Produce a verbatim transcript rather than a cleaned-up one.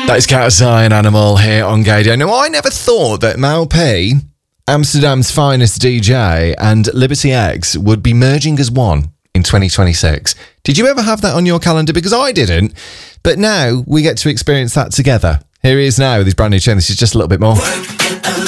That is Cat of Zion Animal here on Gaydio. Now, I never thought that Mal P, Amsterdam's finest D J, and Liberty X would be merging as one in twenty twenty-six. Did you ever have that on your calendar? Because I didn't. But now we get to experience that together. Here he is now with his brand new tune. This is Just a Little Bit More.